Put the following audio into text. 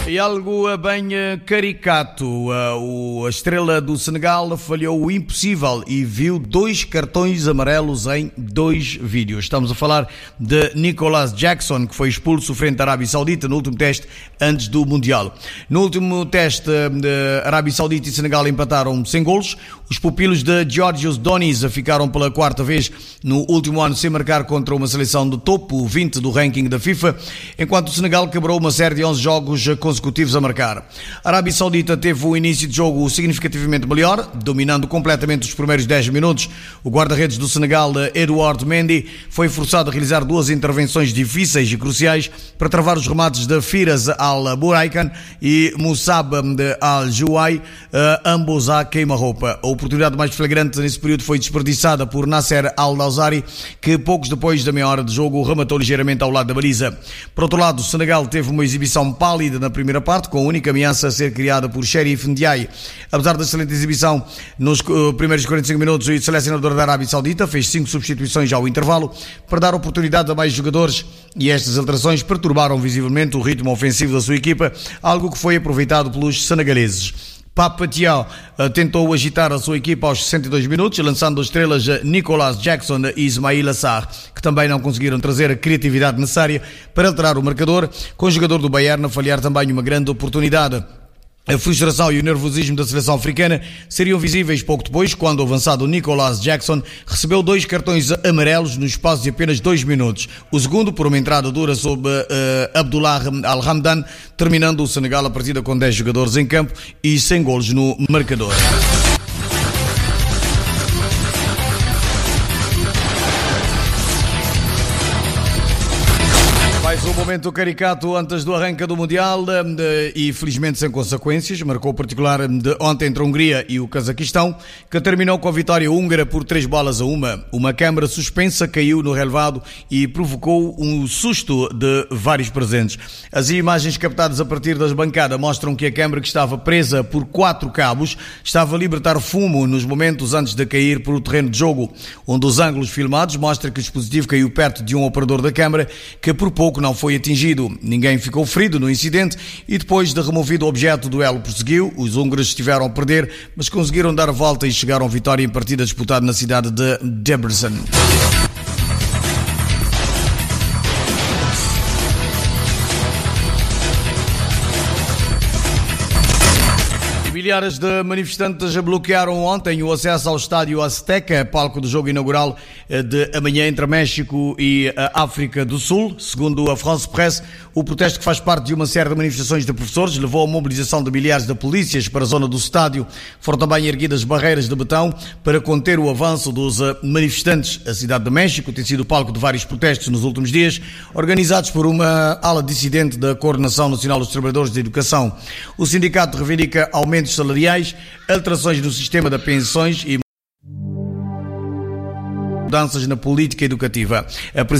E algo bem caricato, a estrela do Senegal falhou o impossível e viu 2 cartões amarelos em 2 vídeos. Estamos a falar de Nicolas Jackson, que foi expulso frente à Arábia Saudita no último teste antes do Mundial. No último teste, Arábia Saudita e Senegal empataram sem golos. Os pupilos de Georgios Donis ficaram pela 4ª vez no último ano sem marcar contra uma seleção de topo 20 do ranking da FIFA, enquanto o Senegal quebrou uma série de 11 jogos consecutivos a marcar. A Arábia Saudita teve um início de jogo significativamente melhor, dominando completamente os primeiros 10 minutos. O guarda-redes do Senegal, Edouard Mendy, foi forçado a realizar 2 intervenções difíceis e cruciais para travar os remates de Firas Al-Buraikan e Moussab Al-Jouai, ambos à queima-roupa. A oportunidade mais flagrante nesse período foi desperdiçada por Nasser Al-Dawsari, que poucos depois da meia hora de jogo rematou ligeiramente ao lado da baliza. Por outro lado, o Senegal teve uma exibição pálida na primeira parte, com a única ameaça a ser criada por Cherif Ndiaye. Apesar da excelente exibição nos primeiros 45 minutos, o selecionador da Arábia Saudita fez 5 substituições ao intervalo para dar oportunidade a mais jogadores, e estas alterações perturbaram visivelmente o ritmo ofensivo da sua equipa, algo que foi aproveitado pelos senegaleses. Pape Thiaw tentou agitar a sua equipa aos 62 minutos, lançando as estrelas Nicolas Jackson e Ismaïla Sarr, que também não conseguiram trazer a criatividade necessária para alterar o marcador, com o jogador do Bayern a falhar também uma grande oportunidade. A frustração e o nervosismo da seleção africana seriam visíveis pouco depois, quando o avançado Nicolas Jackson recebeu 2 cartões amarelos no espaço de apenas 2 minutos. O segundo por uma entrada dura sob Abdullah Al-Hamdan, terminando o Senegal a partida com 10 jogadores em campo e sem golos no marcador. Mais um momento caricato antes do arranque do Mundial e felizmente sem consequências. Marcou o particular de ontem entre a Hungria e o Cazaquistão, que terminou com a vitória húngara por 3-1. Uma câmara suspensa caiu no relevado e provocou um susto de vários presentes. As imagens captadas a partir das bancadas mostram que a câmara, que estava presa por 4 cabos, estava a libertar fumo nos momentos antes de cair para o terreno de jogo. Um dos ângulos filmados mostra que o dispositivo caiu perto de um operador da câmara, que por pouco não foi atingido. Ninguém ficou ferido no incidente e depois de removido o objeto, o duelo prosseguiu. Os húngaros estiveram a perder, mas conseguiram dar a volta e chegaram à vitória em partida disputada na cidade de Debrecen. Milhares de manifestantes bloquearam ontem o acesso ao estádio Azteca, palco do jogo inaugural de amanhã entre México e a África do Sul. Segundo a France Presse, o protesto, que faz parte de uma série de manifestações de professores, levou à mobilização de milhares de polícias para a zona do estádio. Foram também erguidas barreiras de betão para conter o avanço dos manifestantes. A cidade de México tem sido palco de vários protestos nos últimos dias, organizados por uma ala dissidente da Coordenação Nacional dos Trabalhadores da Educação. O sindicato reivindica aumentos salariais, alterações no sistema de pensões e mudanças na política educativa.